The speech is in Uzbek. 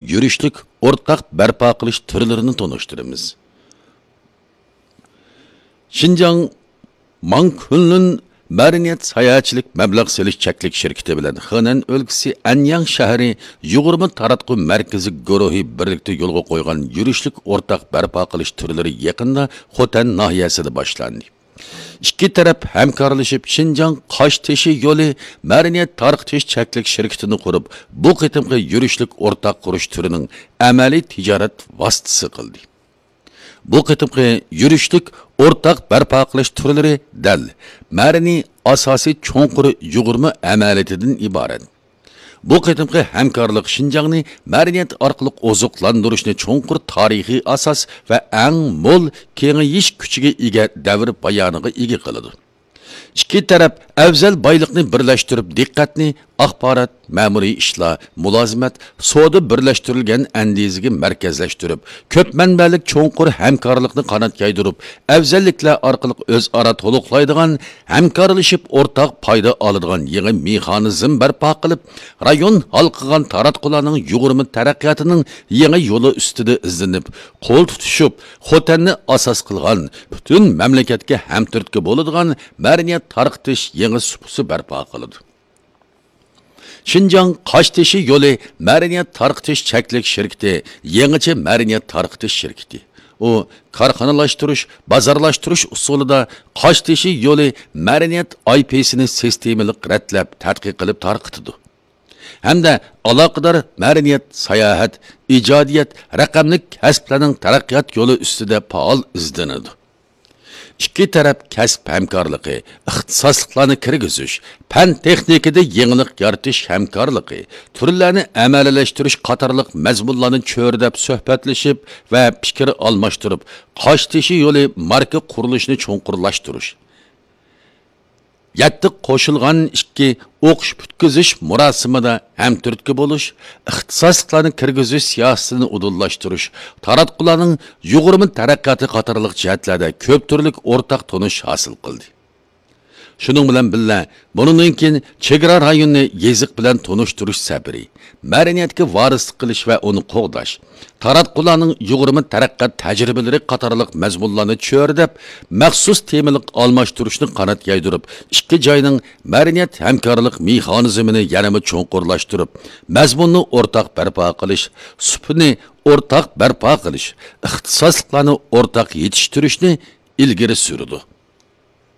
yurishlik o'rtaq barpo qilish turlarini tanishtiramiz. Şinjan Mankunlun Mariniyat sayahatchilik mablag' selish cheklik shirkati bilan Henan o'lkasi Anyang shahri 20 taratqu markazi guruhi birlikda yo'lga qo'ygan yurishlik o'rtaq barpo qilish turlari yaqinda Xotan nahiyasida boshlandi. İki taraf hamkorlashib Şinjan Qoshteshi yo'li Mariniyat tarqitish cheklik shirkatini qurib, bu qitimqi yurishlik o'rtaq qurish turining amaliy tijorat vositasi qildi. Bu qitimqi yurishlik o'rtaq barpo qilish turlari dal Marini asosiy cho'nqur yug'urma amaliyatidan iborat. Bu qitimqi hamkorlik Şinjanni madaniyat orqali oziqlantirishni cho'nqur tarixiy asos va eng mo'l kengayish kuchiga ega davr bayoniga ega qiladi. İki taraf afzal boyliqni birlashtirib, diqqatni axborot, ma'muriy ishlar, mulozimat, savdo birlashtirilgan andiziga markazlashtirib, ko'p manbalik cho'nqur hamkorlikni qanot yaydirib, afzalliklar orqali o'zaro to'liqlaydigan, hamkorlashib o'rtaq foyda oladigan yangi mexanizm barpo qilib, rayon halqigan taratqularning yug'urma taraqqiyotining yangi yo'li ustida izlanib, qo'l tutishib, Xotanni asos qilgan, butun mamlakatga hamturtki bo'ladigan madaniyat tarqitish yangi supusi barpo qiladi. Şinjan Qoshteshi yo'li madaniyat tarqitish cheklik shirkati, yangicha madaniyat tarqitish shirkati. U korxonalashtirish, bozorlashtirish usulida Qoshteshi yo'li madaniyat IP'sini sistemalik ratlab, tadqiq qilib tarqitadi. Hamda aloqador madaniyat, sayohat, ijodiyat, raqamlik kasblarning taraqqiyot yo'li ustida faol izlanadi. İki taraf kasb hamkorligi, ixtisosliklarni kirgizish, fan texnikada yangilik yaratish hamkorligi, turlarni amalilashtirish qatorliq mazmunlarni cho'rdab suhbatlashib va fikr almashtirib, Qoshteshi yo'li marka qurilishini cho'nqurlashtirish. Yetti qo'shilgan ikki o'qish bitkizish murosimida hamturtki bo'lish, ixtisosliklarni kirgizish siyosatini udullashtirish, taratqularning yug'urma taraqqiyoti qatorliq jihatlarda ko'p turlik o'rtaq tonish hosil qildi. Shuning bilan birga, bundan keyin chegara rayonni yeziq bilan tonishtirish sabri, madaniyatga varislik qilish va uni qo'g'dash, taratqularning yug'urma taraqqiyot tajribalari qatorliq mazmunlarni cho'rdab, maxsus temalik almashtirishni qanot yaydirib, ikki joyning madaniyat hamkorlik mexanizmini yanada cho'nqurlashtirib, mazmunni o'rtaq barpo qilish, supni o'rtaq barpo qilish, ixtisosliklarni o'rtaq yetishtirishni ilgari surdi.